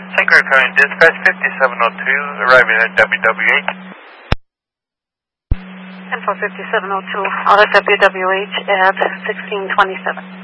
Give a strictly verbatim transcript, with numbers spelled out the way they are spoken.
Saint Clair County Dispatch fifty-seven oh two, arriving at W W H. Info fifty-seven oh two, out at W W H at sixteen twenty-seven.